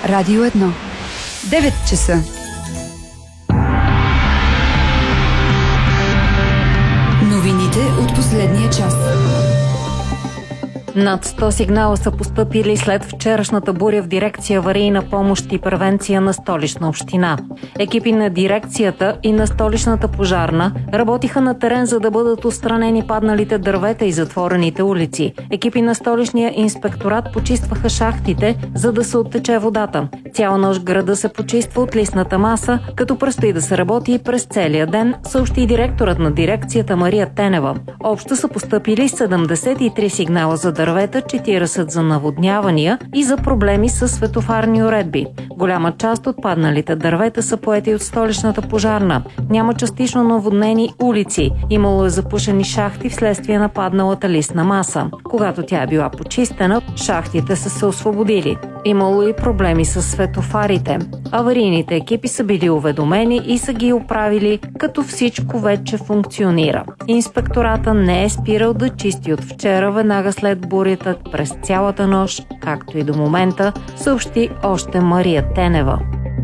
Радио 1. 9 часа. Новините от последния час. Над 100 сигнала са постъпили след вчерашната буря в дирекция аварийна помощ и превенция на Столична община. Екипи на дирекцията и на Столичната пожарна работиха на терен, за да бъдат отстранени падналите дървета и затворените улици. Екипи на Столичния инспекторат почистваха шахтите, за да се оттече водата. Цяла нощ града се почиства от листната маса, като предстои да се работи и през целия ден, съобщи и директорът на дирекцията Мария Тенева. Общо са постъпили 73 сигнала за дървета, 40 за наводнявания и за проблеми с светофарни уредби. Голяма част от падналите дървета са поети от Столичната пожарна. Няма частично наводнени улици. Имало е запушени шахти вследствие на падналата листна маса. Когато тя е била почистена, шахтите са се освободили. Имало и проблеми с светофарите. Аварийните екипи са били уведомени и са ги оправили, като всичко вече функционира. Инспектората не е спирал да чисти от вчера, веднага след бурята, през цялата нощ, както и до момента, съобщи още Мария Тенева.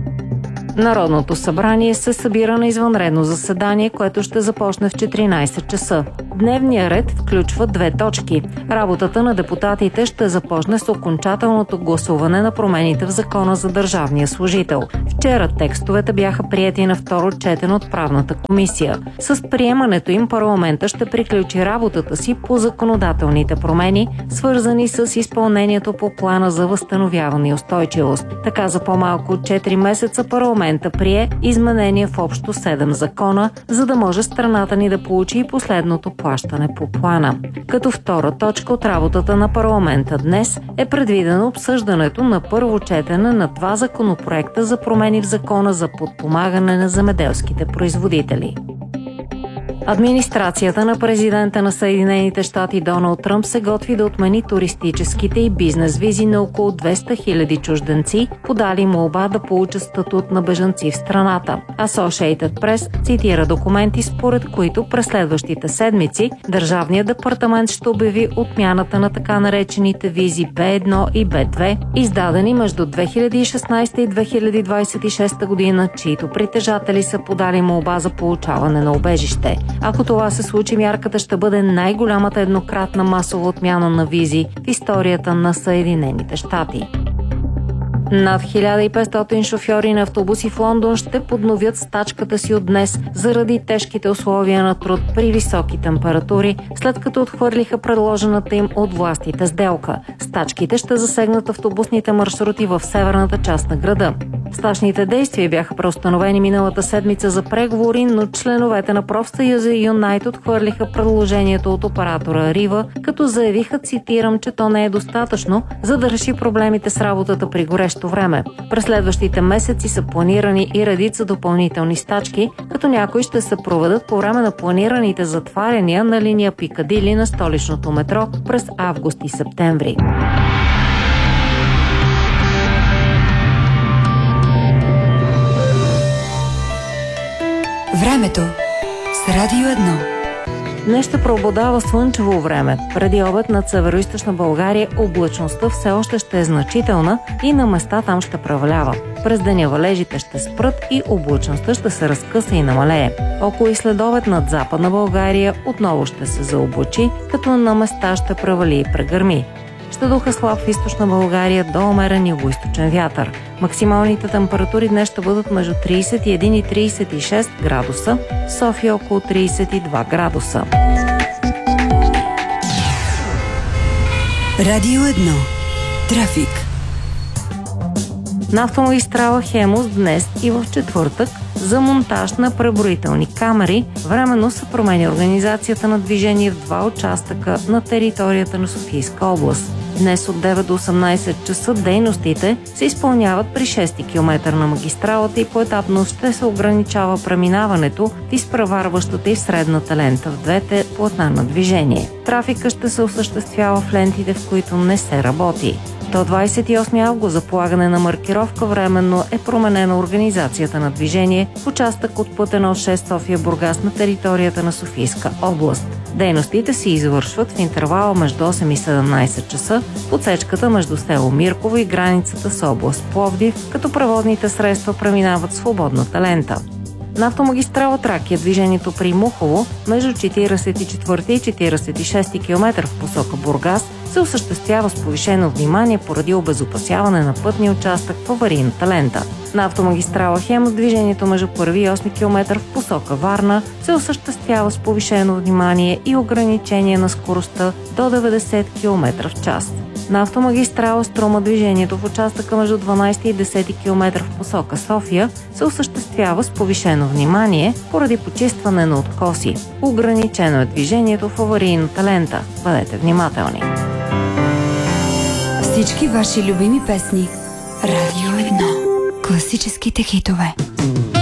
Народното събрание се събира на извънредно заседание, което ще започне в 14 часа. Дневният ред включва 2 точки. Работата на депутатите ще започне с окончателното гласуване на промените в Закона за държавния служител. Вчера текстовете бяха приети на второ четене от правната комисия. С приемането им парламента ще приключи работата си по законодателните промени, свързани с изпълнението по плана за възстановяване и устойчивост. Така за по-малко от 4 месеца парламента прие изменения в общо 7 закона, за да може страната ни да получи и последното плащане по плана. Като втора точка от работата на парламента днес е предвидено обсъждането на първо четене на 2 законопроекта за промени в Закона за подпомагане на земеделските производители. Администрацията на президента на Съединените щати Доналд Тръмп се готви да отмени туристическите и бизнес визи на около 200 000 чужденци, подали молба да получат статут на бежанци в страната. Associated Press цитира документи, според които през следващите седмици Държавният департамент ще обяви отмяната на така наречените визи B1 и B2, издадени между 2016 и 2026 година, чието притежатели са подали молба за получаване на убежище. Ако това се случи, мярката ще бъде най-голямата еднократна масова отмяна на визи в историята на Съединените щати. Над 1500 шофьори на автобуси в Лондон ще подновят стачката си от днес заради тежките условия на труд при високи температури, след като отхвърлиха предложената им от властите сделка. Стачките ще засегнат автобусните маршрути в северната част на града. Стачните действия бяха преустановени миналата седмица за преговори, но членовете на профсъюза Юнайт отхвърлиха предложението от оператора Рива, като заявиха, цитирам, че то не е достатъчно, за да реши проблемите с работата при горещо време. През следващите месеци са планирани и редица допълнителни стачки, като някои ще се проведат по време на планираните затваряния на линия Пикадили на столичното метро през август и септември. Времето с Радио 1. Днес ще преобладава слънчево време. Преди обед над североизточна България облачността все още ще е значителна и на места там ще превалява. През деня валежите ще спрат и облачността ще се разкъса и намалее. Около и следобед над западна България отново ще се заоблачи, като на места ще превали и прегърми. Ще духа слаб в източна България до умерен югоизточен вятър. Максималните температури днес ще бъдат между 31 и 36 градуса, в София около 32 градуса. Радио 1. Трафик. На автомагистрала Хемус днес и в четвъртък за монтаж на преброителни камери временно се променя организацията на движение в 2 участъка на територията на Софийска област. Днес от 9 до 18 часа дейностите се изпълняват при 6 км на магистралата и поетапно ще се ограничава преминаването в изпреварващата и в средната лента в двете платна на движение. Трафика ще се осъществява в лентите, в които не се работи. До 28 август за полагане на маркировка временно е променена организацията на движение в участък от пътен 6 София-Бургас на територията на Софийска област. Дейностите се извършват в интервала между 8 и 17 часа в отсечката между село Мирково и границата с област Пловдив, като превозните средства преминават свободната лента. На автомагистрала Тракия движението при Мухово между 44 и 46 км в посока Бургас се осъществява с повишено внимание поради обезопасяване на пътния участък в аварийната лента. На автомагистрала Хемус движението между 1 и 8 км в посока Варна се осъществява с повишено внимание и ограничение на скоростта до 90 км в час. На автомагистрала Струма движението в участъка между 12 и 10 км в посока София се осъществява с повишено внимание поради почистване на откоси. Ограничено е движението в аварийната лента. Бъдете внимателни! Всички ваши любими песни. Радио 1. Класическите хитове.